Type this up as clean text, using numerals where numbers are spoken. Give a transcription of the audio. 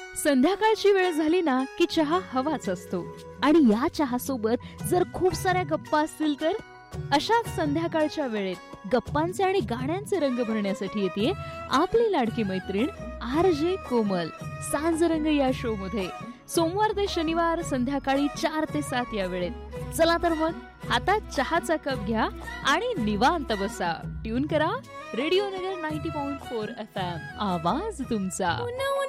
संध्याकाळची वेळ झाली ना की चहा हवाच असतो. आणि या चहा सोबत जर खूप साऱ्या गप्पा असतील तर अशाच संध्याकाळच्या वेळेत गप्पांचे आणि गाण्यांचे रंग भरण्यासाठी येते आपली लाडकी मैत्रीण RJ कोमल सांजरंग या शो मध्ये सोमवार ते शनिवार संध्याकाळी 4 ते 7 या वेळेत. चला तर मग हातात चहाचा कप घ्या आणि निवांत बसा. ट्यून करा रेडिओ नगर 90.4 FM. आवाज तुमचा.